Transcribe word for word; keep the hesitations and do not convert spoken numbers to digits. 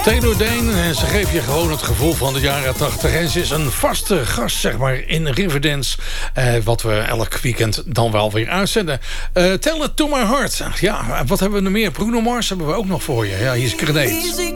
Taylor Dane, en ze geeft je gewoon het gevoel van de jaren tachtig. En ze is een vaste gast, zeg maar, in Riverdance. Eh, wat we elk weekend dan wel weer uitzenden. Uh, Tell It To My Heart. Ja, wat hebben we nog meer? Bruno Mars hebben we ook nog voor je. Ja, hier is Grenade.